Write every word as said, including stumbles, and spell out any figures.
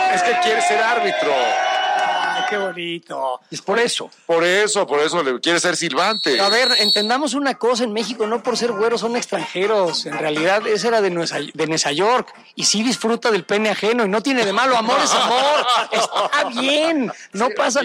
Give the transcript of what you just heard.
Es que quiere ser árbitro. Ay, qué bonito. Es por eso. Por eso, por eso le quiere ser silbante. A ver, entendamos una cosa, en México no por ser güeros son extranjeros. En realidad ese era de Nueva, de Nueva York y sí disfruta del pene ajeno y no tiene de malo, amor es amor. Está bien, no pasa